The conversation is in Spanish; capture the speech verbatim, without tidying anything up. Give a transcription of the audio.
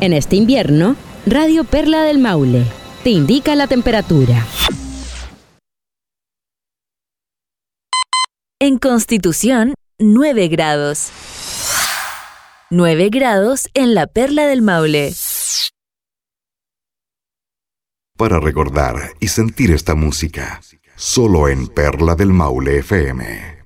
En este invierno, Radio Perla del Maule te indica la temperatura. En Constitución, nueve grados. nueve grados en la Perla del Maule. Para recordar y sentir esta música, solo en Perla del Maule F M.